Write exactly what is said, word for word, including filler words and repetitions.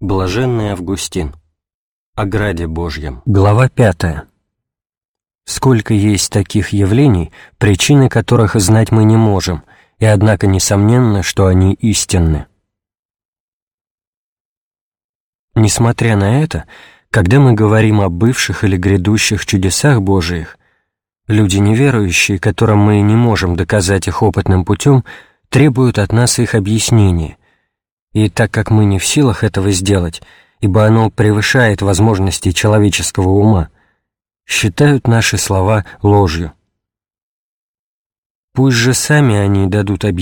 Блаженный Августин. О граде Божьем. Глава пятая. Сколько есть таких явлений, причины которых знать мы не можем, и однако несомненно, что они истинны. Несмотря на это, когда мы говорим о бывших или грядущих чудесах Божиих, люди неверующие, которым мы не можем доказать их опытным путем, требуют от нас их объяснения. И так как мы не в силах этого сделать, ибо оно превышает возможности человеческого ума, считают наши слова ложью. Пусть же сами они дадут объяснение,